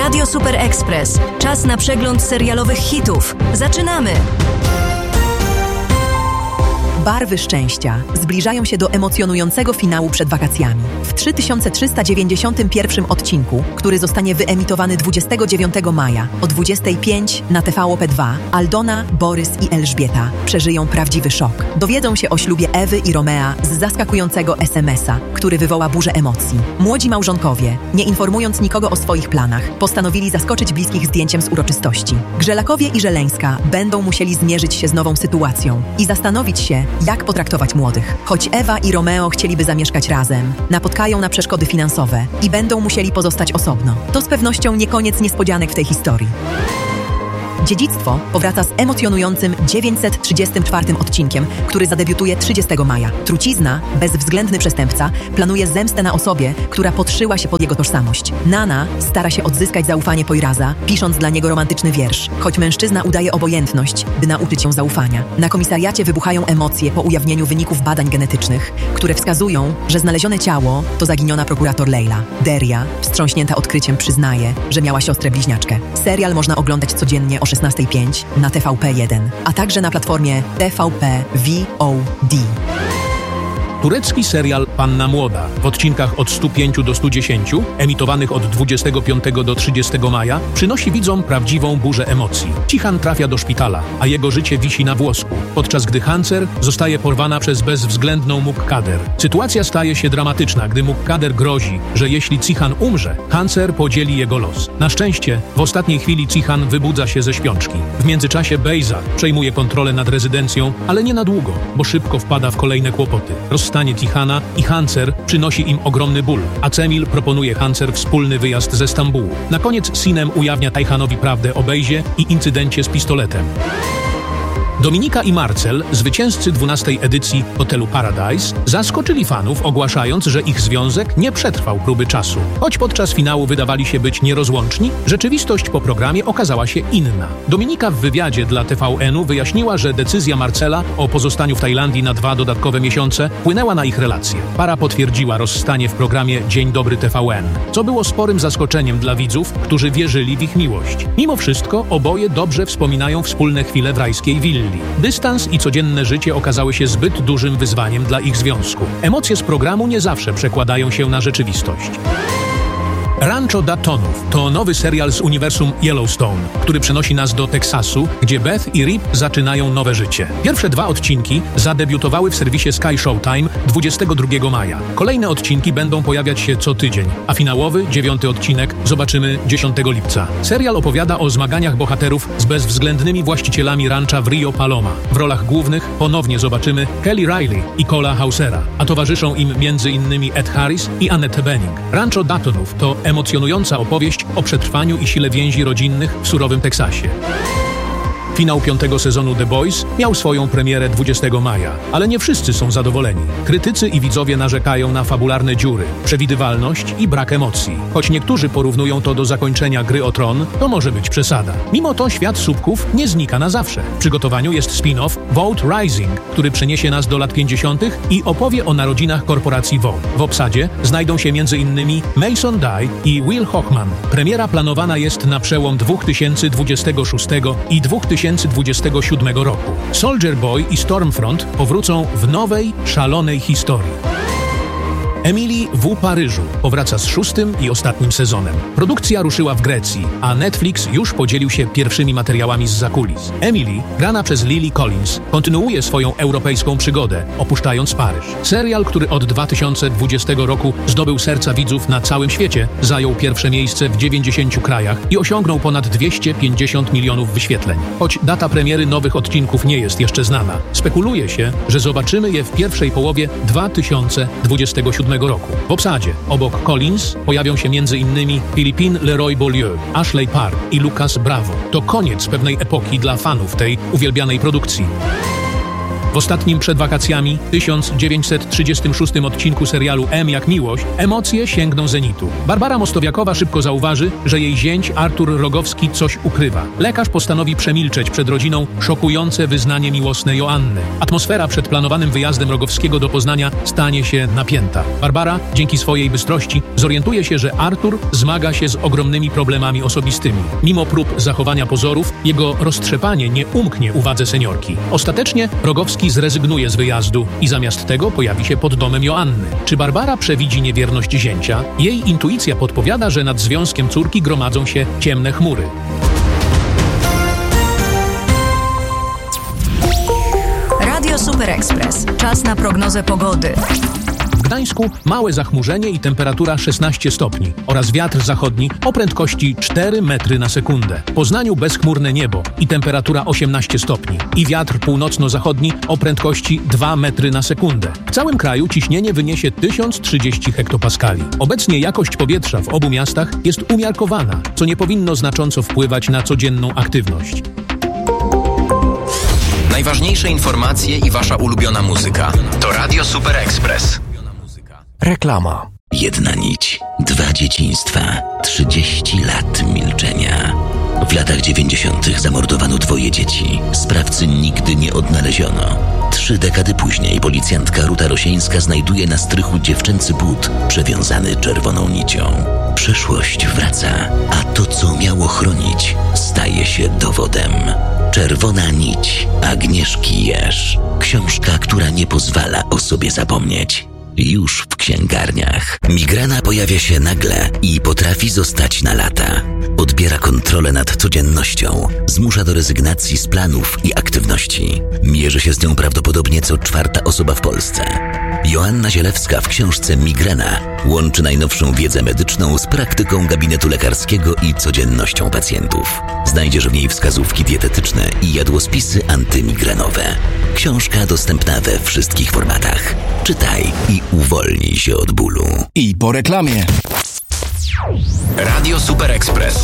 Radio Super Express. Czas na przegląd serialowych hitów. Zaczynamy! Barwy szczęścia zbliżają się do emocjonującego finału przed wakacjami. W 3391 odcinku, który zostanie wyemitowany 29 maja o 25 na TVP2, Aldona, Borys i Elżbieta przeżyją prawdziwy szok. Dowiedzą się o ślubie Ewy i Romea z zaskakującego SMS-a, który wywoła burzę emocji. Młodzi małżonkowie, nie informując nikogo o swoich planach, postanowili zaskoczyć bliskich zdjęciem z uroczystości. Grzelakowie i Żeleńska będą musieli zmierzyć się z nową sytuacją i zastanowić się, jak potraktować młodych. Choć Ewa i Romeo chcieliby zamieszkać razem, napotkają na przeszkody finansowe i będą musieli pozostać osobno. To z pewnością nie koniec niespodzianek w tej historii. Dziedzictwo powraca z emocjonującym 934 odcinkiem, który zadebiutuje 30 maja. Trucizna, bezwzględny przestępca, planuje zemstę na osobie, która podszyła się pod jego tożsamość. Nana stara się odzyskać zaufanie Poiraza, pisząc dla niego romantyczny wiersz, choć mężczyzna udaje obojętność, by nauczyć ją zaufania. Na komisariacie wybuchają emocje po ujawnieniu wyników badań genetycznych, które wskazują, że znalezione ciało to zaginiona prokurator Leila. Deria, wstrząśnięta odkryciem, przyznaje, że miała siostrę bliźniaczkę. Serial można oglądać codziennie o 16:05 na TVP1, a także na platformie TVP VOD. Turecki serial Panna Młoda w odcinkach od 105 do 110, emitowanych od 25 do 30 maja, przynosi widzom prawdziwą burzę emocji. Cihan trafia do szpitala, a jego życie wisi na włosku, podczas gdy Hancer zostaje porwana przez bezwzględną Mukkader. Sytuacja staje się dramatyczna, gdy Mukkader grozi, że jeśli Cihan umrze, Hancer podzieli jego los. Na szczęście, w ostatniej chwili Cihan wybudza się ze śpiączki. W międzyczasie Bejza przejmuje kontrolę nad rezydencją, ale nie na długo, bo szybko wpada w kolejne kłopoty. Rozstanie Tihana i Hancer przynosi im ogromny ból, a Cemil proponuje Hancer wspólny wyjazd ze Stambułu. Na koniec Sinem ujawnia Tajhanowi prawdę o Bejzie i incydencie z pistoletem. Dominika i Marcel, zwycięzcy 12. edycji Hotelu Paradise, zaskoczyli fanów, ogłaszając, że ich związek nie przetrwał próby czasu. Choć podczas finału wydawali się być nierozłączni, rzeczywistość po programie okazała się inna. Dominika w wywiadzie dla TVN-u wyjaśniła, że decyzja Marcela o pozostaniu w Tajlandii na 2 dodatkowe miesiące wpłynęła na ich relacje. Para potwierdziła rozstanie w programie Dzień Dobry TVN, co było sporym zaskoczeniem dla widzów, którzy wierzyli w ich miłość. Mimo wszystko oboje dobrze wspominają wspólne chwile w rajskiej willi. Dystans i codzienne życie okazały się zbyt dużym wyzwaniem dla ich związku. Emocje z programu nie zawsze przekładają się na rzeczywistość. Rancho Daltonów to nowy serial z uniwersum Yellowstone, który przenosi nas do Teksasu, gdzie Beth i Rip zaczynają nowe życie. Pierwsze 2 odcinki zadebiutowały w serwisie Sky Showtime 22 maja. Kolejne odcinki będą pojawiać się co tydzień, a finałowy, 9. odcinek, zobaczymy 10 lipca. Serial opowiada o zmaganiach bohaterów z bezwzględnymi właścicielami rancha w Rio Paloma. W rolach głównych ponownie zobaczymy Kelly Riley i Cola Hausera, a towarzyszą im m.in. Ed Harris i Annette Bening. Rancho Daltonów to emocjonująca opowieść o przetrwaniu i sile więzi rodzinnych w surowym Teksasie. Finał 5. sezonu The Boys miał swoją premierę 20 maja, ale nie wszyscy są zadowoleni. Krytycy i widzowie narzekają na fabularne dziury, przewidywalność i brak emocji. Choć niektórzy porównują to do zakończenia Gry o Tron, to może być przesada. Mimo to świat słupków nie znika na zawsze. W przygotowaniu jest spin-off Vault Rising, który przeniesie nas do lat 50. i opowie o narodzinach korporacji Vault. W obsadzie znajdą się m.in. Mason Dye i Will Hochman. Premiera planowana jest na przełom 2026 i 2027 roku. Soldier Boy i Stormfront powrócą w nowej, szalonej historii. Emily w Paryżu powraca z 6. i ostatnim sezonem. Produkcja ruszyła w Grecji, a Netflix już podzielił się pierwszymi materiałami z zakulis. Emily, grana przez Lily Collins, kontynuuje swoją europejską przygodę, opuszczając Paryż. Serial, który od 2020 roku zdobył serca widzów na całym świecie, zajął pierwsze miejsce w 90 krajach i osiągnął ponad 250 milionów wyświetleń. Choć data premiery nowych odcinków nie jest jeszcze znana, spekuluje się, że zobaczymy je w pierwszej połowie 2027 roku. W obsadzie obok Collins pojawią się m.in. Philippine Leroy Beaulieu, Ashley Park i Lucas Bravo. To koniec pewnej epoki dla fanów tej uwielbianej produkcji. W ostatnim przed wakacjami 1936 odcinku serialu M jak miłość emocje sięgną zenitu. Barbara Mostowiakowa szybko zauważy, że jej zięć Artur Rogowski coś ukrywa. Lekarz postanowi przemilczeć przed rodziną szokujące wyznanie miłosne Joanny. Atmosfera przed planowanym wyjazdem Rogowskiego do Poznania stanie się napięta. Barbara, dzięki swojej bystrości, zorientuje się, że Artur zmaga się z ogromnymi problemami osobistymi. Mimo prób zachowania pozorów, jego roztrzepanie nie umknie uwadze seniorki. Ostatecznie Rogowski zrezygnuje z wyjazdu i zamiast tego pojawi się pod domem Joanny. Czy Barbara przewidzi niewierność zięcia? Jej intuicja podpowiada, że nad związkiem córki gromadzą się ciemne chmury. Radio Super Express. Czas na prognozę pogody. W Gdańsku małe zachmurzenie i temperatura 16 stopni oraz wiatr zachodni o prędkości 4 metry na sekundę. W Poznaniu bezchmurne niebo i temperatura 18 stopni i wiatr północno-zachodni o prędkości 2 metry na sekundę. W całym kraju ciśnienie wyniesie 1030 hektopaskali. Obecnie jakość powietrza w obu miastach jest umiarkowana, co nie powinno znacząco wpływać na codzienną aktywność. Najważniejsze informacje i wasza ulubiona muzyka to Radio Super Express. Reklama. Jedna nić, 2 dzieciństwa, 30 lat milczenia. W latach 90. zamordowano 2 dzieci. Sprawcy nigdy nie odnaleziono. 3 dekady później policjantka Ruta Rosieńska znajduje na strychu dziewczęcy but przewiązany czerwoną nicią. Przeszłość wraca, a to, co miało chronić, staje się dowodem. Czerwona nić Agnieszki Jerz. Książka, która nie pozwala o sobie zapomnieć. Już w księgarniach. Migrena pojawia się nagle i potrafi zostać na lata. Odbiera kontrolę nad codziennością, zmusza do rezygnacji z planów i aktywności. Mierzy się z nią prawdopodobnie co 4. osoba w Polsce. Joanna Zielewska w książce Migrena łączy najnowszą wiedzę medyczną z praktyką gabinetu lekarskiego i codziennością pacjentów. Znajdziesz w niej wskazówki dietetyczne i jadłospisy antymigrenowe. Książka dostępna we wszystkich formatach. Czytaj i uwolnij się od bólu. I po reklamie. Radio Super Express.